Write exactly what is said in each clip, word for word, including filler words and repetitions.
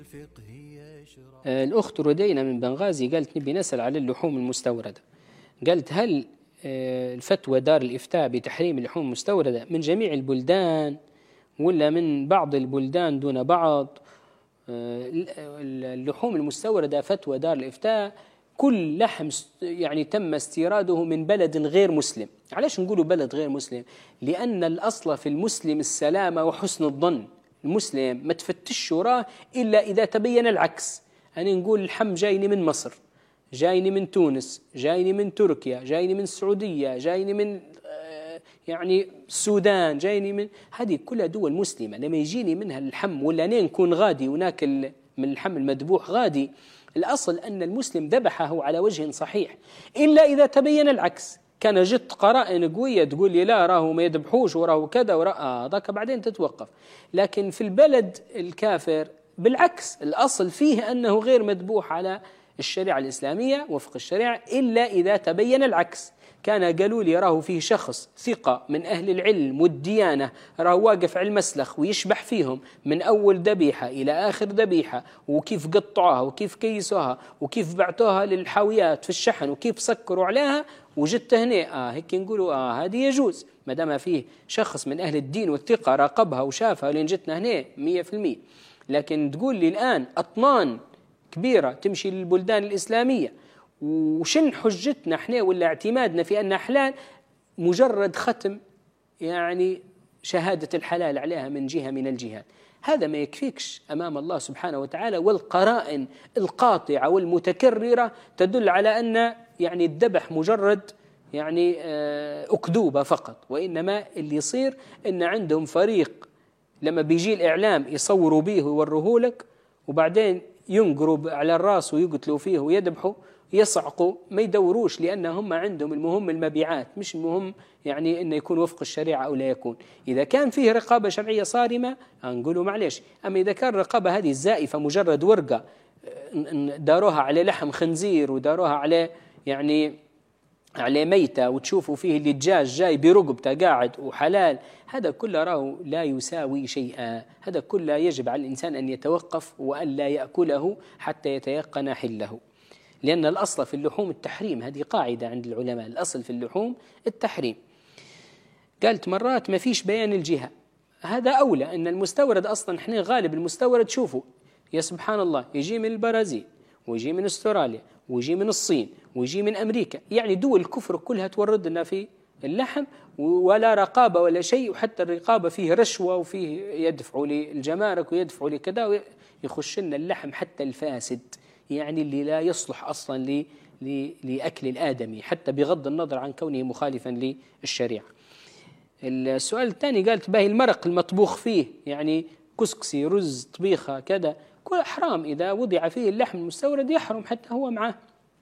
الأخت ردينا من بنغازي قالت نبي نسأل على اللحوم المستوردة. قالت هل الفتوى دار الإفتاء بتحريم اللحوم المستوردة من جميع البلدان ولا من بعض البلدان دون بعض؟ اللحوم المستوردة فتوى دار الإفتاء كل لحم يعني تم استيراده من بلد غير مسلم. علاش نقولوا بلد غير مسلم؟ لأن الأصل في المسلم السلامة وحسن الظن. المسلم ما تفتش وراه إلا إذا تبين العكس. أنا نقول اللحم جايني من مصر، جايني من تونس، جايني من تركيا، جايني من السعودية، جايني من يعني السودان، جايني من هذه كلها دول مسلمة. لما يجيني منها اللحم ولا أنا نكون غادي وناكل من اللحم المذبوح غادي، الأصل أن المسلم ذبحه على وجه صحيح، إلا إذا تبين العكس. كان جت قرائن قوية تقول لي لا راه ما يذبحوش وراه كذا وراه ذاك، بعدين تتوقف. لكن في البلد الكافر بالعكس، الأصل فيه أنه غير مذبوح على الشريعة الإسلامية وفق الشريعة إلا إذا تبين العكس. كان قالوا لي راه فيه شخص ثقة من أهل العلم والديانة راه واقف على المسلخ ويشبح فيهم من أول ذبيحة إلى آخر ذبيحة، وكيف قطعوها وكيف كيسوها وكيف بعتوها للحاويات في الشحن وكيف سكروا عليها وجدت هنا آه هيك نقولوا آه هذه يجوز ما دام فيه شخص من أهل الدين والثقة راقبها وشافها لين جتنا هنا مية في المية. لكن تقول لي الآن أطنان كبيرة تمشي للبلدان الإسلامية وشن حجتنا احنا ولا اعتمادنا في أنها حلال؟ مجرد ختم يعني شهادة الحلال عليها من جهة من الجهات. هذا ما يكفيكش أمام الله سبحانه وتعالى، والقرائن القاطعة والمتكررة تدل على أن يعني الذبح مجرد يعني أكذوبة فقط. وإنما اللي يصير أن عندهم فريق لما بيجي الإعلام يصوروا به ويوروه لك، وبعدين ينقروا على الراس ويقتلوا فيه ويذبحوا يصعقوا، ما يدوروش، لأن هم عندهم المهم المبيعات، مش المهم يعني أنه يكون وفق الشريعة أو لا يكون. إذا كان فيه رقابة شرعية صارمة نقولوا معليش، أما إذا كان الرقابة هذه الزائفة مجرد ورقة داروها على لحم خنزير وداروها على يعني على ميتة وتشوفوا فيه اللي الدجاج جاي برقبته قاعد وحلال، هذا كله راه لا يساوي شيئا. هذا كله يجب على الإنسان أن يتوقف وأن لا يأكله حتى يتيقن حله، لأن الأصل في اللحوم التحريم. هذه قاعدة عند العلماء، الأصل في اللحوم التحريم. قالت مرات ما فيش بيان الجهة، هذا أولى. أن المستورد أصلا إحنا غالب المستورد شوفوا يا سبحان الله يجي من البرازيل ويجي من استراليا ويجي من الصين ويجي من أمريكا، يعني دول الكفر كلها تورد لنا في اللحم ولا رقابة ولا شيء. وحتى الرقابة فيه رشوة وفيه يدفعوا للجمارك ويدفعوا لكذا، ويخش لنا اللحم حتى الفاسد، يعني اللي لا يصلح أصلا لأكل الآدمي حتى بغض النظر عن كونه مخالفا للشريعة. السؤال الثاني قالت باهي المرق المطبوخ فيه يعني كسكسي رز طبيخة كذا كل حرام، إذا وضع فيه اللحم المستورد يحرم حتى هو معه.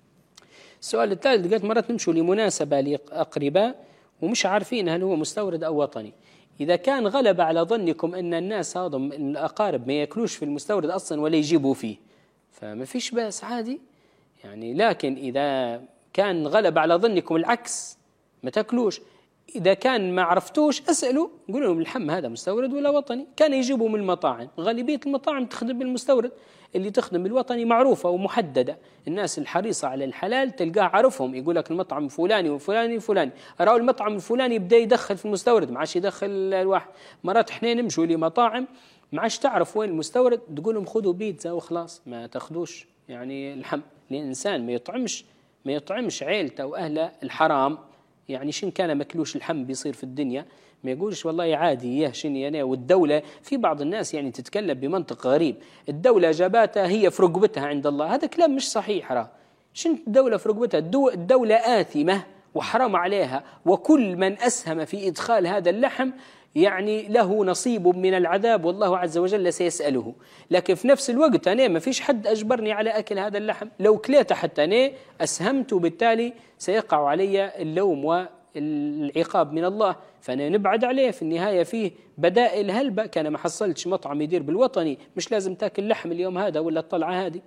السؤال الثالث قالت مرات نمشوا لمناسبة لأقرباء ومش عارفين هل هو مستورد أو وطني، إذا كان غلب على ظنكم أن الناس هذا من الأقارب ما يأكلوش في المستورد أصلا ولا يجيبوا فيه فما فيش بأس عادي يعني. لكن إذا كان غلب على ظنكم العكس ما تأكلوش. إذا كان ما عرفتوش أسألوا قولوا لهم اللحم هذا مستورد ولا وطني. كان يجيبوا من المطاعم، غالبية المطاعم تخدم بالمستورد، اللي تخدم بالوطني معروفة ومحددة. الناس الحريصة على الحلال تلقاه عرفهم، يقول لك المطعم فلاني وفلاني وفلاني، أراه المطعم الفلاني بدأ يدخل في المستورد ما عادش يدخل الواحد. مرات احنا نمشوا لمطاعم ما عادش تعرف وين المستورد، تقول لهم خذوا بيتزا وخلاص ما تاخذوش يعني اللحم. لأن الإنسان ما يطعمش ما يطعمش عيلته وأهله الحرام، يعني شن كان مكلوش اللحم بيصير في الدنيا ما يقولش والله عادي يهشني أنا. والدولة في بعض الناس يعني تتكلم بمنطق غريب، الدولة جاباتها هي في رقبتها عند الله، هذا كلام مش صحيح. راه شن الدولة في رقبتها؟ الدولة آثمة وحرام عليها، وكل من أسهم في إدخال هذا اللحم يعني له نصيب من العذاب والله عز وجل سيسأله. لكن في نفس الوقت أنا ما فيش حد أجبرني على أكل هذا اللحم، لو كليته حتى أنا أسهمت وبالتالي سيقع علي اللوم والعقاب من الله، فأنا نبعد عليه. في النهاية فيه بدائل هلبة، كان ما حصلتش مطعم يدير بالوطني مش لازم تاكل لحم اليوم هذا ولا الطلعة هذه.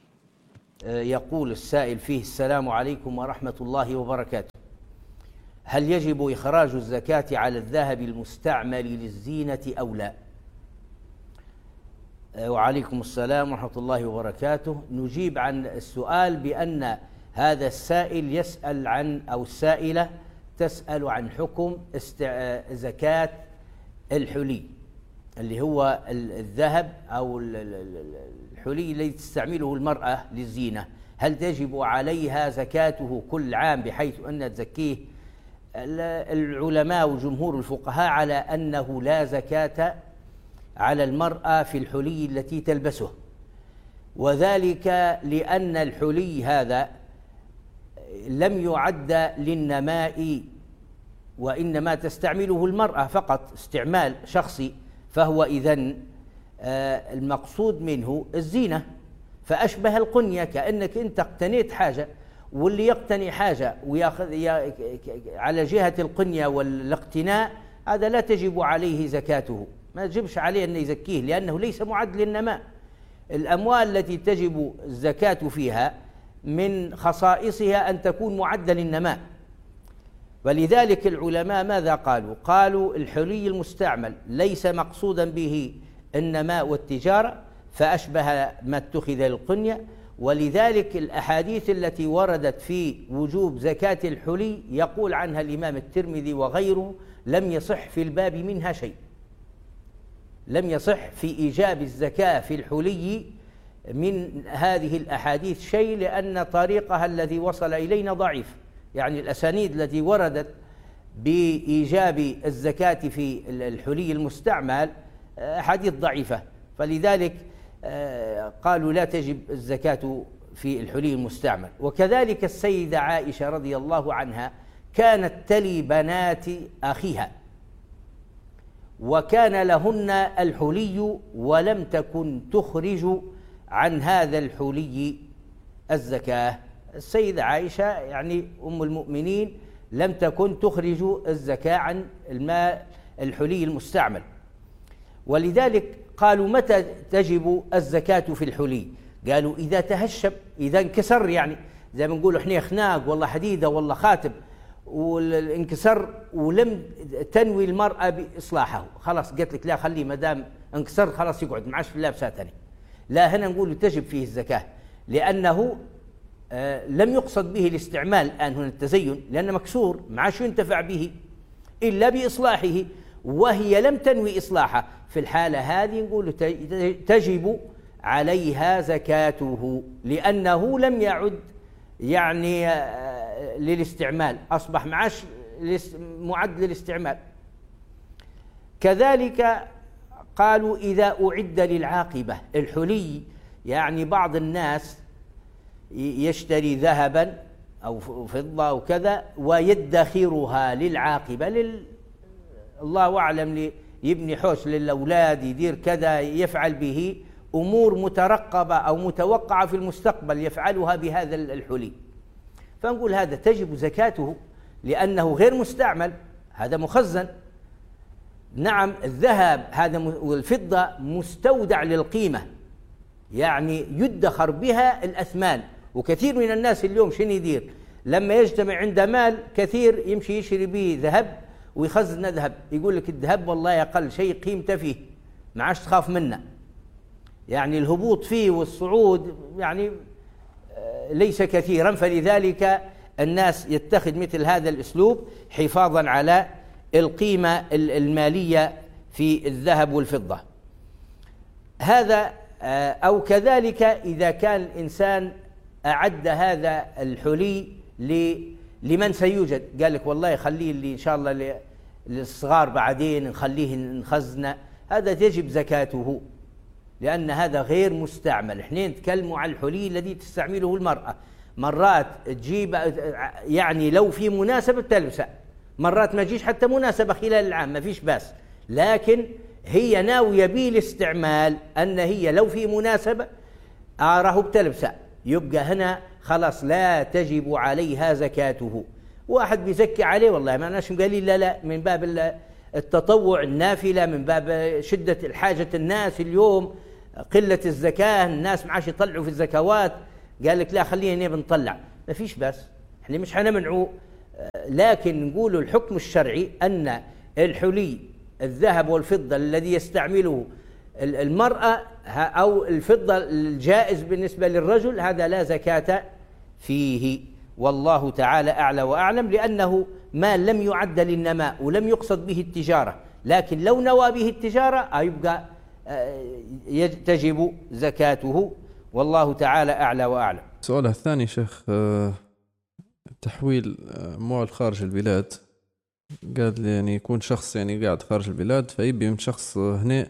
يقول السائل فيه السلام عليكم ورحمة الله وبركاته، هل يجب إخراج الزكاة على الذهب المستعمل للزينة أو لا؟ وعليكم السلام ورحمة الله وبركاته. نجيب عن السؤال بأن هذا السائل يسأل عن أو السائلة تسأل عن حكم زكاة الحلي اللي هو الذهب أو الحلي الذي تستعمله المرأة للزينة، هل تجب عليها زكاته كل عام بحيث أن تزكيه؟ العلماء وجمهور الفقهاء على أنه لا زكاة على المرأة في الحلي التي تلبسه، وذلك لأن الحلي هذا لم يعد للنماء وإنما تستعمله المرأة فقط استعمال شخصي، فهو إذن المقصود منه الزينة، فأشبه القنية، كأنك أنت اقتنيت حاجة واللي يقتني حاجة ويأخذ على جهة القنية والاقتناء هذا لا تجب عليه زكاته، ما تجبش عليه أن يزكيه لأنه ليس معد للنماء. الأموال التي تجب الزكاة فيها من خصائصها أن تكون معدة للنماء، ولذلك العلماء ماذا قالوا؟ قالوا الحلي المستعمل ليس مقصودا به النماء والتجارة، فأشبه ما اتخذ للقنية، ولذلك الأحاديث التي وردت في وجوب زكاة الحلي يقول عنها الإمام الترمذي وغيره لم يصح في الباب منها شيء، لم يصح في إيجاب الزكاة في الحلي من هذه الأحاديث شيء، لأن طريقها الذي وصل إلينا ضعيف، يعني الأسانيد التي وردت بإيجاب الزكاة في الحلي المستعمل أحاديث ضعيفة، فلذلك قالوا لا تجب الزكاة في الحلي المستعمل. وكذلك السيدة عائشة رضي الله عنها كانت تلي بنات أخيها وكان لهن الحلي ولم تكن تخرج عن هذا الحلي الزكاة. السيدة عائشة يعني أم المؤمنين لم تكن تخرج الزكاة عن الماء الحلي المستعمل، ولذلك قالوا متى تجب الزكاة في الحلي؟ قالوا إذا تهشم، إذا انكسر، يعني زي ما نقول احنا خناق والله حديدة والله خاتم والانكسر ولم تنوي المرأة بإصلاحه، خلاص قلت لك لا خليه ما دام انكسر خلاص يقعد معاش في اللابسة ثاني، لا هنا نقول تجب فيه الزكاة لأنه آه لم يقصد به الاستعمال الآن هنا التزين، لأنه مكسور معاش ينتفع به إلا بإصلاحه وهي لم تنوي إصلاحه، في الحالة هذه نقول تجب عليها زكاته لأنه لم يعد يعني للاستعمال، أصبح معاش معد للاستعمال. كذلك قالوا إذا أعد للعاقبة الحلي، يعني بعض الناس يشتري ذهبا أو فضة أو كذا ويدخرها للعاقبة لل... الله أعلم يبني حوش للأولاد، يدير كذا، يفعل به أمور مترقبة أو متوقعة في المستقبل يفعلها بهذا الحلي، فنقول هذا تجب زكاته لأنه غير مستعمل، هذا مخزن. نعم الذهب هذا والفضة مستودع للقيمة، يعني يدخر بها الأثمان، وكثير من الناس اليوم شنو يدير؟ لما يجتمع عنده مال كثير يمشي يشتري به ذهب ويخزن ذهب، يقول لك الذهب والله أقل شيء قيمته فيه ما عادش تخاف منه، يعني الهبوط فيه والصعود يعني ليس كثيرا، فلذلك الناس يتخذ مثل هذا الأسلوب حفاظا على القيمة المالية في الذهب والفضة. هذا أو كذلك إذا كان الإنسان أعد هذا الحلي لمن سيوجد، قال لك والله خليه اللي إن شاء الله للصغار بعدين نخليه نخزنه، هذا تجب زكاته لأن هذا غير مستعمل. احنا نتكلم عن الحلي الذي تستعمله المرأة، مرات تجيب يعني لو في مناسبة تلبسه، مرات ما تجيش حتى مناسبة خلال العام ما فيش باس، لكن هي ناوية به الاستعمال أن هي لو في مناسبة آره بتلبسه، يبقى هنا خلاص لا تجب عليها زكاته. واحد بيزكي عليه والله ما ناش قال لي لا لا من باب التطوع النافلة، من باب شدة الحاجة الناس اليوم قلة الزكاة، الناس ما عاش يطلعوا في الزكوات، قال لك لا خلينا بنطلع، ما فيش بس احنا مش حنمنعه، لكن نقول الحكم الشرعي أن الحلي الذهب والفضة الذي يستعمله المرأة أو الفضة الجائز بالنسبة للرجل هذا لا زكاة فيه، والله تعالى أعلى وأعلم، لأنه ما لم يعد للنماء ولم يقصد به التجارة، لكن لو نوى به التجارة يبقى تجب زكاته، والله تعالى أعلى وأعلم. سؤالها الثاني شيخ، تحويل أموال خارج البلاد، قال يعني يكون شخص يعني قاعد خارج البلاد فيبي من شخص هنا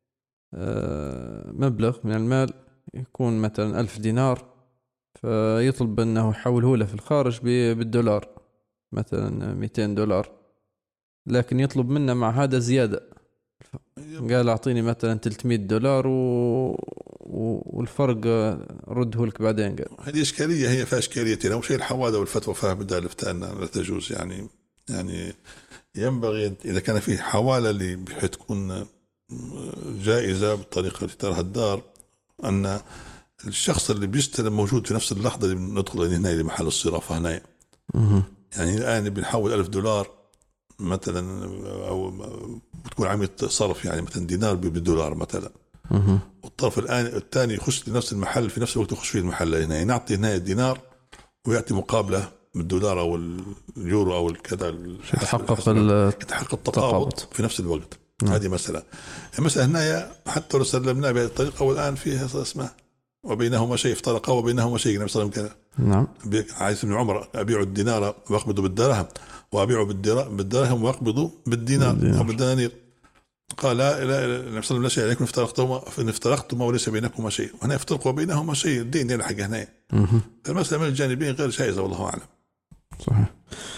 مبلغ من المال يكون مثلا ألف دينار، فيطلب أنه يحوله له في الخارج بالدولار مثلا مئتين دولار، لكن يطلب منه مع هذا زيادة، قال أعطيني مثلا ثلاثمئة دولار و... والفرق رده لك بعدين. قال هذه إشكالية، هي فيها إشكاليتين. أول شيء الحوادة والفتوى فيها بدها الإفتاء لا تجوز، يعني يعني ينبغي إذا كان فيه حوالة اللي بحيث تكون جائزة بالطريقة اللي تراها الدار، أن الشخص اللي بيستلم موجود في نفس اللحظة اللي ندخل هنا لمحل الصرافة هنا. يعني الآن بنحول ألف دولار مثلا، أو بتكون عملية صرف يعني مثلا دينار بالدولار مثلا، والطرف الآن الثاني يخش لنفس المحل في نفس الوقت يخش فيه المحل هنا، نعطي هنا الدينار ويأتي مقابلة بالدولار أو اليورو أو الكذا، يتحقق يتحقق التقابض في نفس الوقت. هذه مسألة. المسألة هنا حتى لو سلمنا بهذه الطريقة والآن فيها اسمه وبينهما شيء، افترقا وبينهما شيء. النبي صلى الله عليه وسلم نعم عايز ابن عمر أبيع الدينار وأقبضه بالدرهم، وأبيعه بالدرهم وأقبضه بالدينار أو بالدنانير. قال لا لا النبي صلى الله عليه وسلم لا شيء عليكم افترقتما إن افترقتما وليس بينكما شيء، وهنا يفترق وبينهما شيء، الدين دين حق هنا. المسألة من الجانبين غير جائزة والله أعلم. صحيح.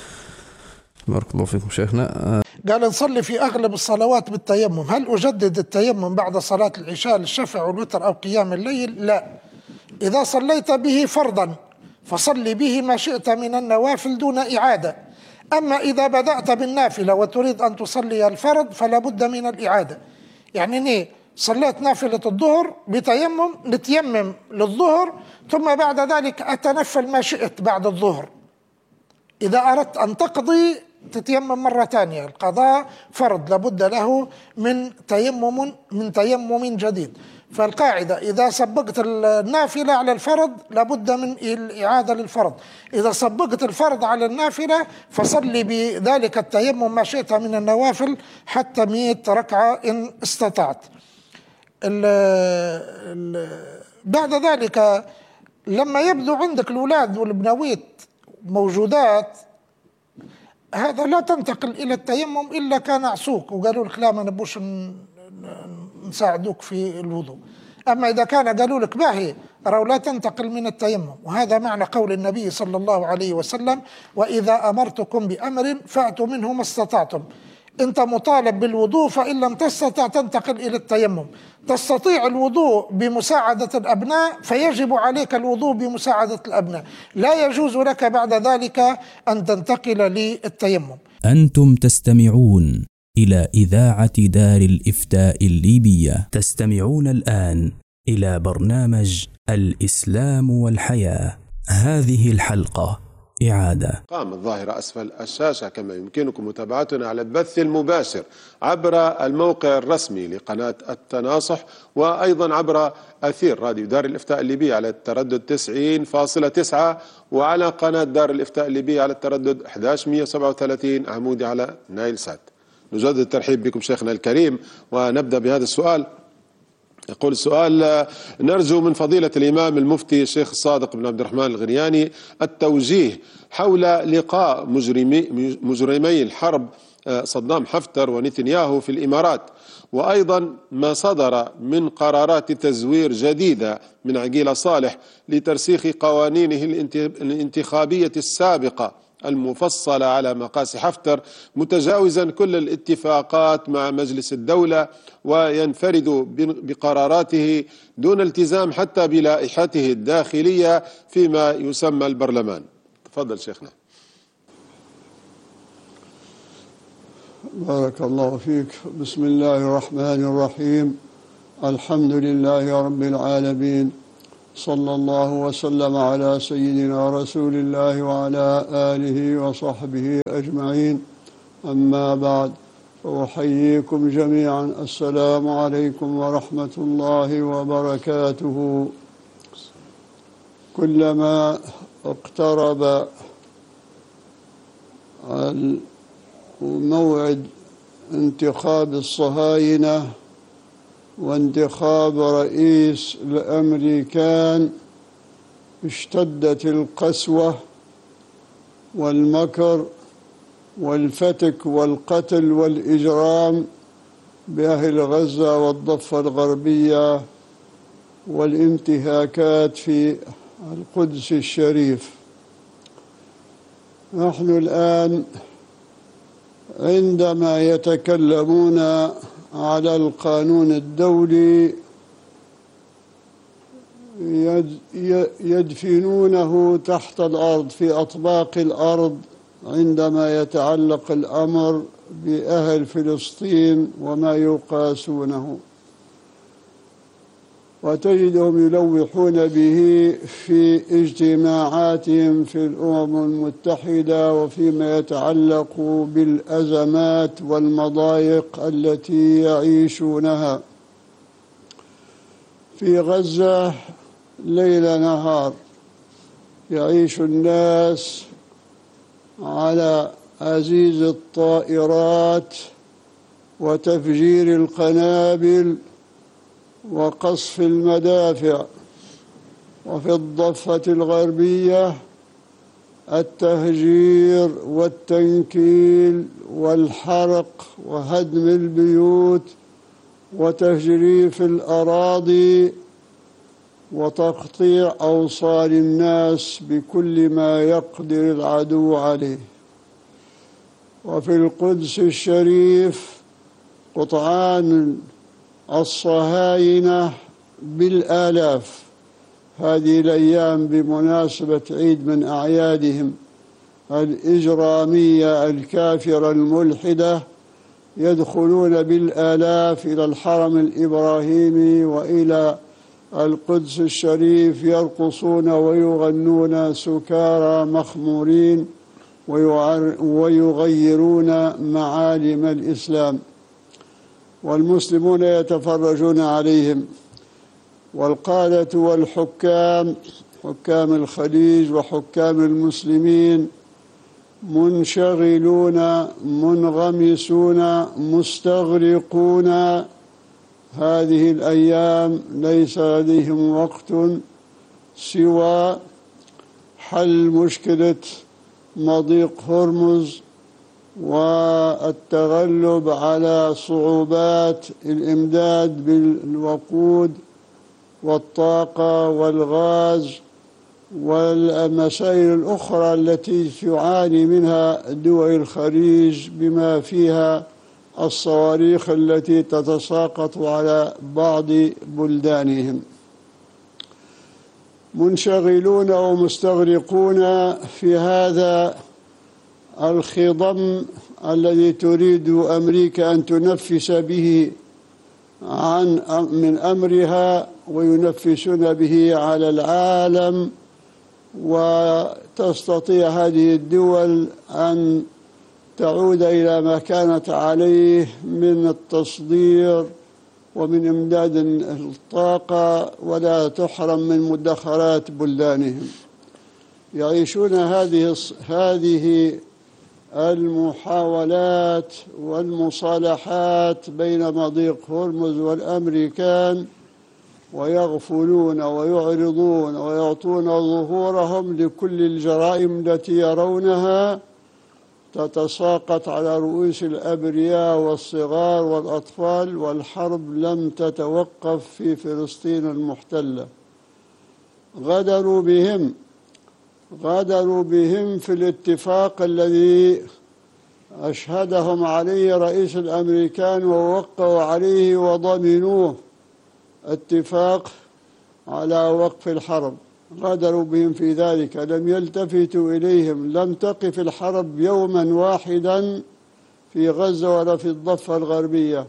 بارك الله فيكم شيخنا. قال نصلي في أغلب الصلوات بالتيمم، هل أجدد التيمم بعد صلاة العشاء للشفع والوتر أو قيام الليل؟ لا. إذا صليت به فرضا فصلي به ما شئت من النوافل دون إعادة، أما إذا بدأت بالنافلة وتريد أن تصلي الفرض فلا بد من الإعادة. يعني ني صليت نافلة الظهر بتيمم، نتيمم للظهر ثم بعد ذلك أتنفل ما شئت بعد الظهر. إذا أردت أن تقضي تتيمم مرة ثانية، القضاء فرض لابد له من تيمم من تيمم جديد. فالقاعدة إذا سبقت النافلة على الفرض لابد من الإعادة للفرض، إذا سبقت الفرض على النافلة فصلي بذلك التيمم ما شئت من النوافل حتى مئة ركعة إن استطعت. ال ال بعد ذلك لما يبدو عندك الأولاد والبنويت موجودات، هذا لا تنتقل إلى التيمم إلا كان عصوك وقالوا لك لا ما نبوش نساعدوك في الوضوء. أما إذا كان قالوا لك باهي رأوا لا تنتقل من التيمم، وهذا معنى قول النبي صلى الله عليه وسلم وإذا أمرتكم بأمر فأتوا منه ما استطعتم. أنت مطالب بالوضوء، فإن لم تستطع تنتقل إلى التيمم. تستطيع الوضوء بمساعدة الأبناء فيجب عليك الوضوء بمساعدة الأبناء، لا يجوز لك بعد ذلك أن تنتقل للتيمم. أنتم تستمعون إلى إذاعة دار الإفتاء الليبية، تستمعون الآن إلى برنامج الإسلام والحياة. هذه الحلقة إعادة. قام الظاهرة أسفل الشاشة، كما يمكنكم متابعتنا على البث المباشر عبر الموقع الرسمي لقناة التناصح، وأيضا عبر أثير راديو دار الإفتاء الليبية على التردد تسعين فاصلة تسعة، وعلى قناة دار الإفتاء الليبية على التردد أحد عشر مئة وسبعة وثلاثين عمودي على نايل سات. نجدد الترحيب بكم شيخنا الكريم، ونبدأ بهذا السؤال. يقول السؤال: نرجو من فضيلة الإمام المفتي الشيخ الصادق بن عبد الرحمن الغرياني التوجيه حول لقاء مجرمي, مجرمي الحرب صدام حفتر ونتنياهو في الإمارات، وأيضا ما صدر من قرارات تزوير جديدة من عقيل صالح لترسيخ قوانينه الانتخابية السابقة المفصلة على مقاس حفتر، متجاوزا كل الاتفاقات مع مجلس الدولة، وينفرد بقراراته دون التزام حتى بلائحته الداخلية فيما يسمى البرلمان. تفضل شيخنا. بارك الله فيك. بسم الله الرحمن الرحيم. الحمد لله رب العالمين، صلى الله وسلم على سيدنا رسول الله وعلى آله وصحبه أجمعين. أما بعد، وأحييكم جميعا. السلام عليكم ورحمة الله وبركاته. كلما اقترب موعد انتخاب الصهاينة وانتخاب رئيس الأمريكان اشتدت القسوة والمكر والفتك والقتل والإجرام بأهل غزة والضفة الغربية والانتهاكات في القدس الشريف. نحن الآن عندما يتكلمون على القانون الدولي يدفنونه تحت الأرض في أطباق الأرض عندما يتعلق الأمر بأهل فلسطين وما يقاسونه، وتجدهم يلوحون به في اجتماعاتهم في الأمم المتحدة وفيما يتعلق بالأزمات والمضايق التي يعيشونها في غزة. ليل نهار يعيش الناس على أزيز الطائرات وتفجير القنابل وقصف المدافع، وفي الضفة الغربية التهجير والتنكيل والحرق وهدم البيوت وتجريف الأراضي وتقطيع أوصال الناس بكل ما يقدر العدو عليه. وفي القدس الشريف قطعان الصهاينة بالآلاف هذه الأيام بمناسبة عيد من أعيادهم الإجرامية الكافرة الملحدة، يدخلون بالآلاف إلى الحرم الإبراهيمي وإلى القدس الشريف، يرقصون ويغنون سكارى مخمورين ويغيرون معالم الإسلام، والمسلمون يتفرجون عليهم. والقادة والحكام، حكام الخليج وحكام المسلمين، منشغلون منغمسون مستغرقون هذه الأيام، ليس لديهم وقت سوى حل مشكلة مضيق هرمز والتغلب على صعوبات الإمداد بالوقود والطاقة والغاز والمسائل الأخرى التي تعاني منها دول الخليج بما فيها الصواريخ التي تتساقط على بعض بلدانهم. منشغلون ومستغرقون في هذا الخضم الذي تريد أمريكا أن تنفس به عن من أمرها، وينفسون به على العالم، وتستطيع هذه الدول أن تعود إلى ما كانت عليه من التصدير ومن إمداد الطاقة، ولا تحرم من مدخرات بلدانهم. يعيشون هذه هذه المحاولات والمصالحات بين مضيق هرمز والأمريكان، ويغفلون ويعرضون ويعطون ظهورهم لكل الجرائم التي يرونها تتساقط على رؤوس الأبرياء والصغار والأطفال، والحرب لم تتوقف في فلسطين المحتلة. غدروا بهم غدروا بهم في الاتفاق الذي أشهدهم عليه رئيس الأمريكان ووقعوا عليه وضمنوه، اتفاق على وقف الحرب. غدروا بهم في ذلك، لم يلتفتوا إليهم، لم تقف الحرب يوما واحدا في غزة ولا في الضفة الغربية.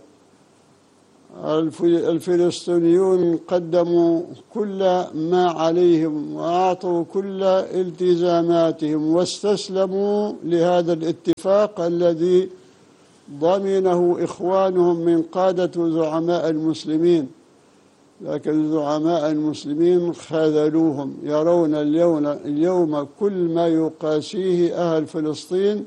الفلسطينيون قدموا كل ما عليهم وأعطوا كل التزاماتهم واستسلموا لهذا الاتفاق الذي ضمنه إخوانهم من قادة زعماء المسلمين، لكن زعماء المسلمين خذلوهم، يرون اليوم, اليوم كل ما يقاسيه أهل فلسطين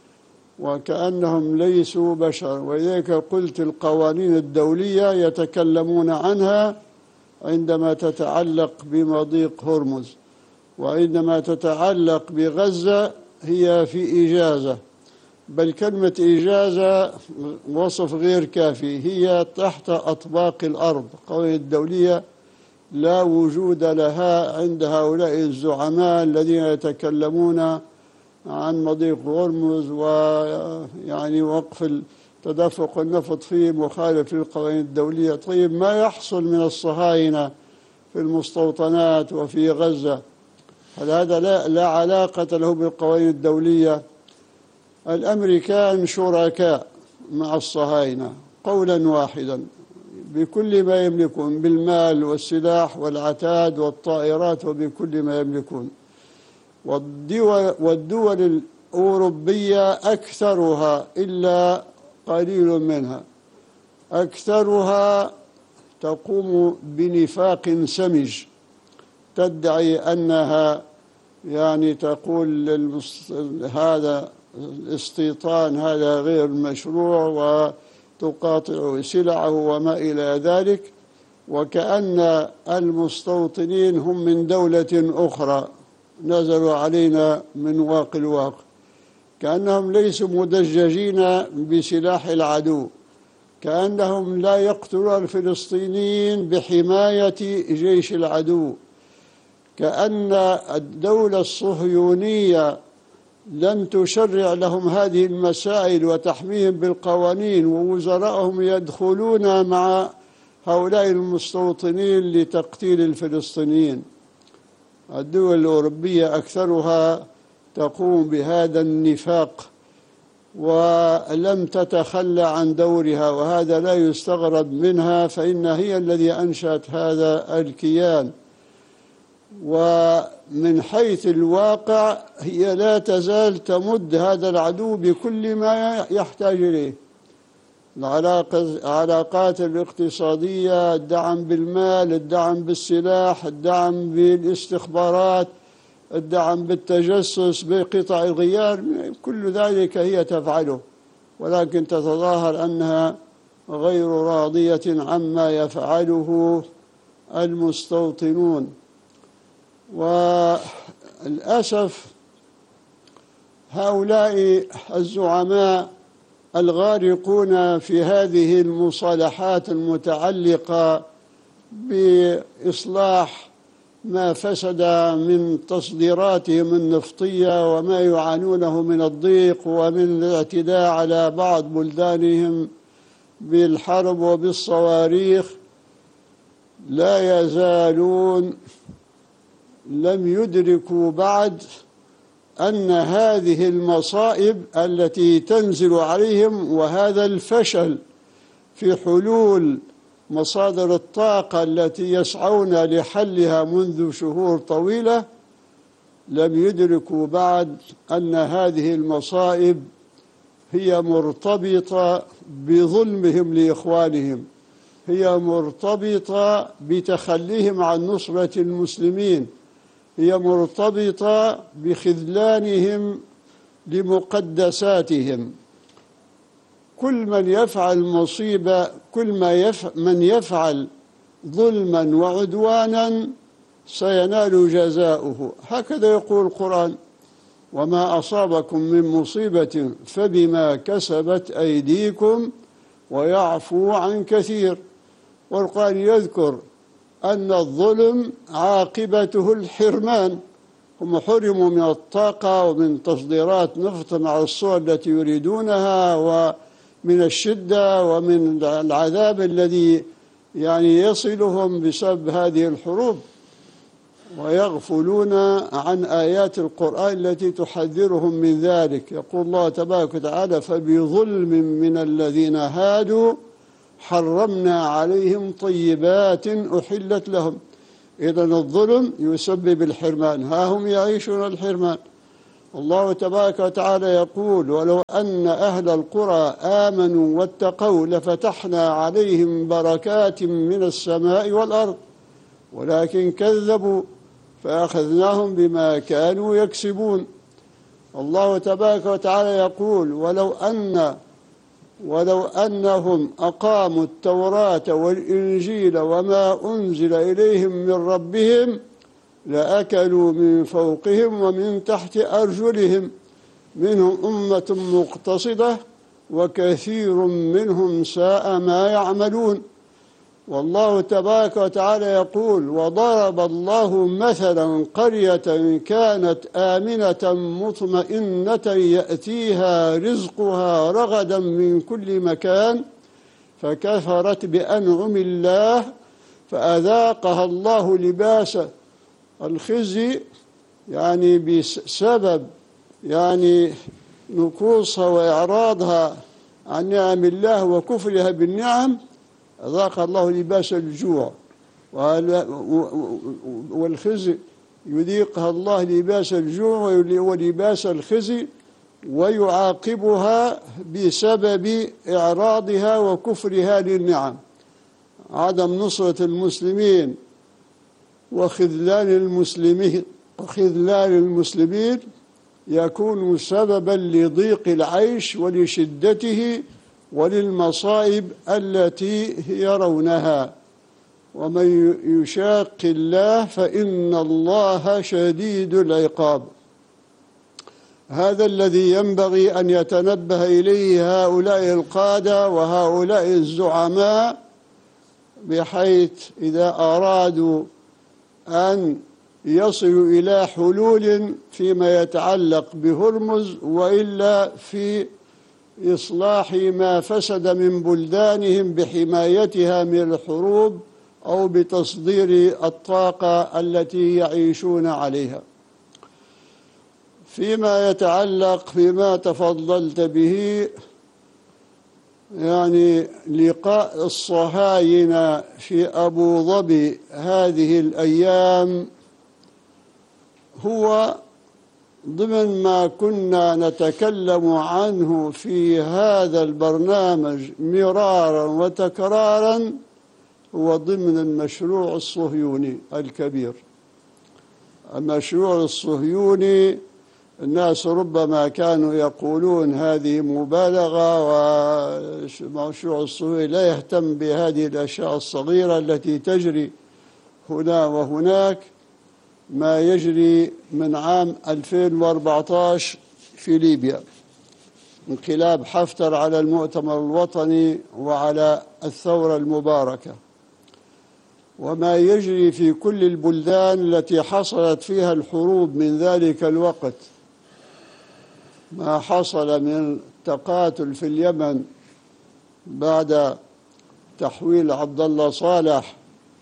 وكأنهم ليسوا بشر. ولذلك قلت القوانين الدولية يتكلمون عنها عندما تتعلق بمضيق هرمز، وعندما تتعلق بغزة هي في إجازة، بل كلمة إجازة وصف غير كافي، هي تحت أطباق الأرض. القوانين الدولية لا وجود لها عند هؤلاء الزعماء الذين يتكلمون عن مضيق هرمز ويعني وقف تدفق النفط فيه مخالف للقوانين الدولية. طيب ما يحصل من الصهاينة في المستوطنات وفي غزة، هل هذا لا, لا علاقة له بالقوانين الدولية؟ الأمريكان شركاء مع الصهاينة قولا واحدا بكل ما يملكون، بالمال والسلاح والعتاد والطائرات وبكل ما يملكون. والدول, والدول الأوروبية أكثرها إلا قليل منها أكثرها تقوم بنفاق سمج، تدعي أنها يعني تقول هذا الاستيطان هذا غير مشروع وتقاطع سلعه وما إلى ذلك، وكأن المستوطنين هم من دولة أخرى نزلوا علينا من واقع الواقع، كأنهم ليسوا مدججين بسلاح العدو، كأنهم لا يقتلون الفلسطينيين بحماية جيش العدو، كأن الدولة الصهيونية لم تشرع لهم هذه المسائل وتحميهم بالقوانين، ووزراءهم يدخلون مع هؤلاء المستوطنين لتقتيل الفلسطينيين. الدول الأوروبية أكثرها تقوم بهذا النفاق ولم تتخلى عن دورها، وهذا لا يستغرب منها، فإن هي الذي أنشأت هذا الكيان. ومن حيث الواقع هي لا تزال تمد هذا العدو بكل ما يحتاج إليه، العلاقات الاقتصادية، الدعم بالمال، الدعم بالسلاح، الدعم بالاستخبارات، الدعم بالتجسس، بقطع الغيار، كل ذلك هي تفعله، ولكن تتظاهر أنها غير راضية عما يفعله المستوطنون. وللأسف هؤلاء الزعماء الغارقون في هذه المصالحات المتعلقة بإصلاح ما فسد من تصديراتهم النفطية وما يعانونه من الضيق ومن الاعتداء على بعض بلدانهم بالحرب وبالصواريخ، لا يزالون لم يدركوا بعد أن هذه المصائب التي تنزل عليهم وهذا الفشل في حلول مصادر الطاقة التي يسعون لحلها منذ شهور طويلة، لم يدركوا بعد أن هذه المصائب هي مرتبطة بظلمهم لإخوانهم، هي مرتبطة بتخليهم عن نصرة المسلمين، هي مرتبطة بخذلانهم لمقدساتهم. كل من يفعل مصيبة، كل ما يفعل من يفعل ظلما وعدوانا سينال جزاؤه، هكذا يقول القرآن: وما أصابكم من مصيبة فبما كسبت أيديكم ويعفو عن كثير. والقرآن يذكر أن الظلم عاقبته الحرمان، هم حرموا من الطاقة ومن تصديرات نفط على الصور التي يريدونها، ومن الشدة ومن العذاب الذي يعني يصلهم بسبب هذه الحروب، ويغفلون عن آيات القرآن التي تحذرهم من ذلك. يقول الله تبارك وتعالى: فبظلم من الذين هادوا حرمنا عليهم طيبات أحلت لهم. إذن الظلم يسبب الحرمان، ها هم يعيشون الحرمان. الله تبارك وتعالى يقول: ولو أن أهل القرى آمنوا واتقوا لفتحنا عليهم بركات من السماء والأرض ولكن كذبوا فأخذناهم بما كانوا يكسبون. الله تبارك وتعالى يقول: ولو أن ولو أنهم أقاموا التوراة والإنجيل وما أنزل إليهم من ربهم لأكلوا من فوقهم ومن تحت أرجلهم منهم أمة مقتصدة وكثير منهم ساء ما يعملون. والله تبارك وتعالى يقول: وضرب الله مثلا قرية كانت آمنة مطمئنة يأتيها رزقها رغدا من كل مكان فكفرت بأنعم الله فأذاقها الله لباس الخزي، يعني بسبب يعني نكوصها وإعراضها عن نعم الله وكفرها بالنعم، أذاق الله لباس الجوع والخزي، يذيقها الله لباس الجوع ولباس الخزي ويعاقبها بسبب إعراضها وكفرها للنعم. عدم نصرة المسلمين وخذلان المسلمين وخذلان المسلمين يكون سببا لضيق العيش ولشدته وللمصائب التي يرونها. ومن يشاق الله فإن الله شديد العقاب. هذا الذي ينبغي أن يتنبه إليه هؤلاء القادة وهؤلاء الزعماء، بحيث إذا أرادوا أن يصلوا إلى حلول فيما يتعلق بهرمز وإلا في إصلاح ما فسد من بلدانهم بحمايتها من الحروب أو بتصدير الطاقة التي يعيشون عليها. فيما يتعلق بما تفضلت به، يعني لقاء الصهاينة في أبو ظبي هذه الأيام هو ضمن ما كنا نتكلم عنه في هذا البرنامج مرارا وتكرارا، هو ضمن المشروع الصهيوني الكبير. المشروع الصهيوني الناس ربما كانوا يقولون هذه مبالغة، ومشروع الصهيوني لا يهتم بهذه الأشياء الصغيرة التي تجري هنا وهناك. ما يجري من عام ألفين وأربعة عشر في ليبيا، انقلاب حفتر على المؤتمر الوطني وعلى الثورة المباركة، وما يجري في كل البلدان التي حصلت فيها الحروب من ذلك الوقت، ما حصل من تقاتل في اليمن بعد تحويل عبد الله صالح،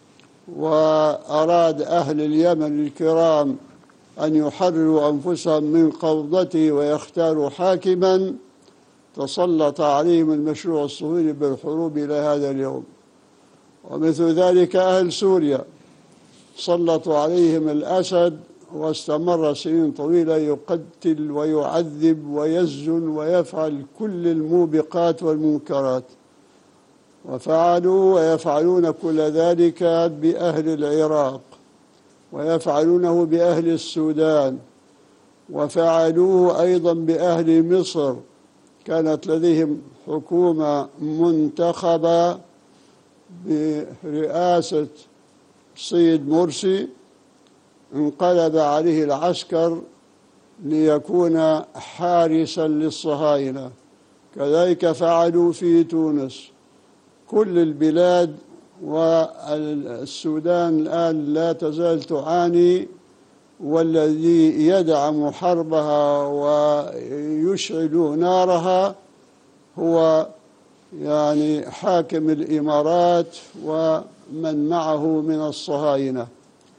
وأراد أهل اليمن الكرام أن يحرروا أنفسهم من قبضته ويختاروا حاكما، تسلط عليهم المشروع الصهيوني بالحروب إلى هذا اليوم. ومثل ذلك أهل سوريا سلطوا عليهم الأسد، واستمر سنين طويلة يقتل ويعذب ويسجن ويفعل كل الموبقات والمنكرات، وفعلوا ويفعلون كل ذلك بأهل العراق، ويفعلونه بأهل السودان، وفعلوه أيضا بأهل مصر. كانت لديهم حكومة منتخبة برئاسة السيد مرسي، انقلب عليه العسكر ليكون حارسا للصهاينة. كذلك فعلوا في تونس. كل البلاد والسودان الآن لا تزال تعاني، والذي يدعم حربها ويشعل نارها هو يعني حاكم الإمارات ومن معه من الصهاينة.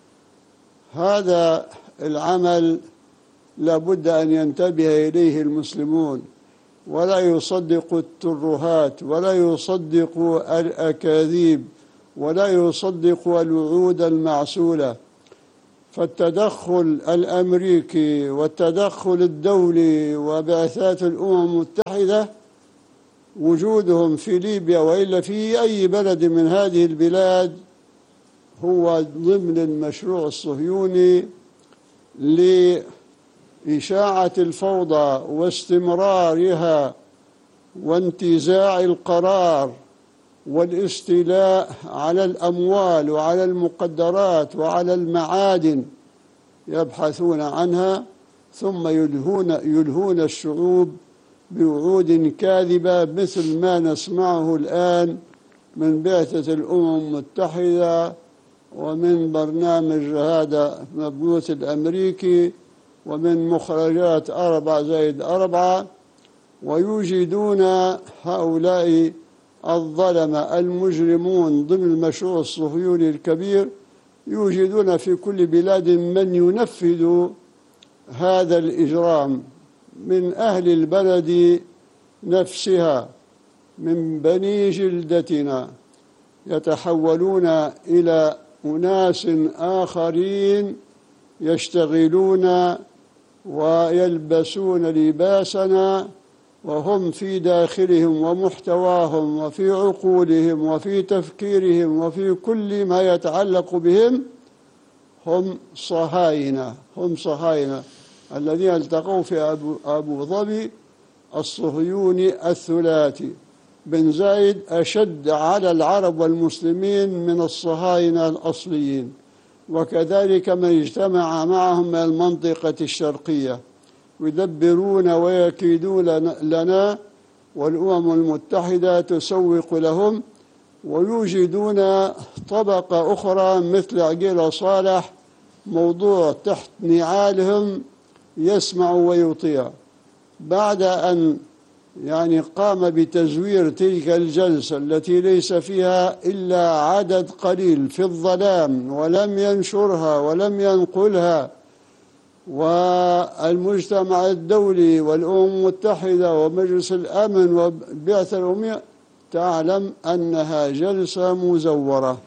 هذا العمل لابد أن ينتبه إليه المسلمون، ولا يصدقوا الترهات، ولا يصدقوا الأكاذيب، ولا يصدقوا الوعود المعسولة. فالتدخل الأمريكي والتدخل الدولي وبعثات الأمم المتحدة وجودهم في ليبيا وإلا في أي بلد من هذه البلاد هو ضمن المشروع الصهيوني لإشاعة الفوضى واستمرارها وانتزاع القرار والاستيلاء على الأموال وعلى المقدرات وعلى المعادن يبحثون عنها، ثم يلهون, يلهون الشعوب بوعود كاذبة مثل ما نسمعه الآن من بعثة الأمم المتحدة ومن برنامج هذا المبعوث الأمريكي ومن مخرجات أربعة زائد أربعة. ويوجدون هؤلاء الظلمة المجرمون ضمن المشروع الصهيوني الكبير، يوجدون في كل بلاد من ينفذ هذا الإجرام من أهل البلد نفسها، من بني جلدتنا، يتحولون إلى أناس آخرين يشتغلون ويلبسون لباسنا، وهم في داخلهم ومحتواهم وفي عقولهم وفي تفكيرهم وفي كل ما يتعلق بهم هم صهاينة. هم صهاينة الذين التقوا في أبو, أبو ظبي الصهيوني الثلاثي. بن زايد أشد على العرب والمسلمين من الصهاينة الأصليين، وكذلك من اجتمع معهم من المنطقة الشرقية، يدبرون ويكيدون لنا، والأمم المتحدة تسوق لهم، ويوجدون طبقة أخرى مثل عقيل صالح موضوع تحت نعالهم يسمع ويطيع. بعد أن يعني قام بتزوير تلك الجلسة التي ليس فيها إلا عدد قليل في الظلام ولم ينشرها ولم ينقلها، والمجتمع الدولي والأمم المتحدة ومجلس الأمن وبعثة الأممية تعلم أنها جلسة مزورة،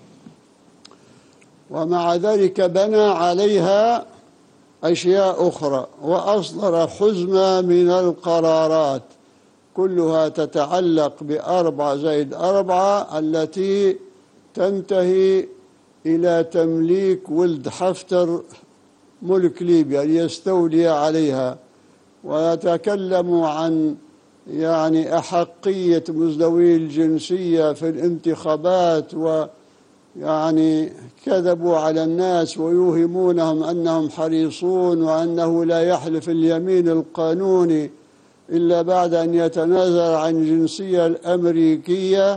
ومع ذلك بنى عليها أشياء أخرى وأصدر حزمة من القرارات كلها تتعلق بأربعة زائد أربعة التي تنتهي إلى تمليك ولد حفتر ملك ليبيا ليستولي عليها، ويتكلم عن يعني أحقية مزدوي الجنسية في الانتخابات، ويعني كذبوا على الناس ويوهمونهم أنهم حريصون وأنه لا يحلف اليمين القانوني إلا بعد أن يتنازل عن الجنسية الأمريكية.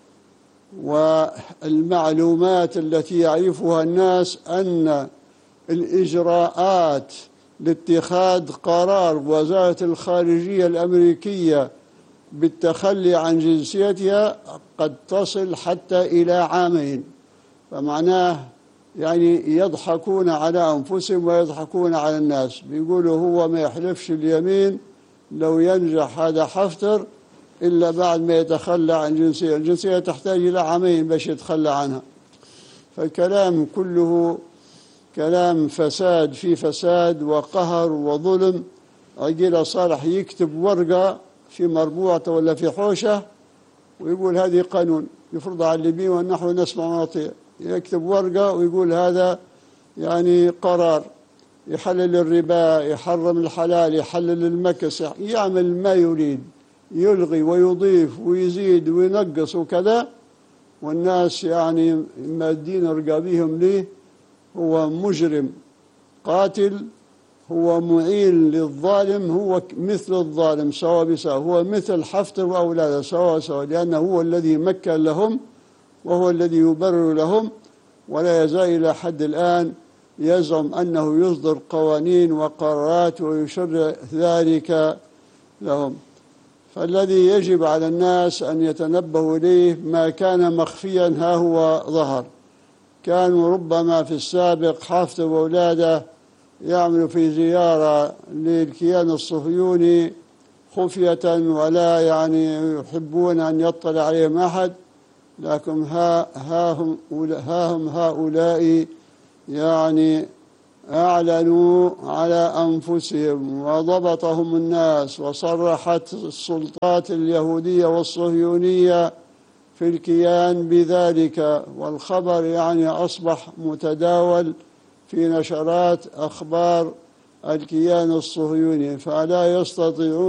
والمعلومات التي يعرفها الناس أن الإجراءات لاتخاذ قرار وزارة الخارجية الأمريكية بالتخلي عن جنسيتها قد تصل حتى إلى عامين، فمعناه يعني يضحكون على أنفسهم ويضحكون على الناس. بيقولوا هو ما يحلفش اليمين لو ينجح هذا حفتر إلا بعد ما يتخلى عن جنسية، الجنسية تحتاج إلى عامين باش يتخلى عنها. فالكلام كله كلام فساد في فساد وقهر وظلم. عقيل صالح يكتب ورقة في مربوعة ولا في حوشة ويقول هذه قانون يفرض على الليبيين ونحن نسمع ونطيع، يكتب ورقة ويقول هذا يعني قرار يحلل الربا، يحرم الحلال، يحلل المكس، يعمل ما يريد، يلغي ويضيف ويزيد وينقص وكذا، والناس يعني مادين رقابيهم ليه. هو مجرم قاتل، هو معين للظالم، هو مثل الظالم سواء بسواء، هو مثل حفتر وأولاده سواء سواء، لأنه هو الذي مكن لهم وهو الذي يبرر لهم، ولا يزال إلى حد الآن يزعم أنه يصدر قوانين وقرارات ويشرع ذلك لهم. فالذي يجب على الناس أن يتنبهوا إليه ما كان مخفيا ها هو ظهر. كانوا ربما في السابق حفتر وأولاده يعملوا في زيارة للكيان الصهيوني خفية ولا يعني يحبون أن يطلع عليهم أحد، لكن ها, ها, هم, ها هم هؤلاء يعني أعلنوا على أنفسهم وضبطهم الناس، وصرحت السلطات اليهودية والصهيونية في الكيان بذلك، والخبر يعني أصبح متداول في نشرات أخبار الكيان الصهيوني، فلا يستطيعون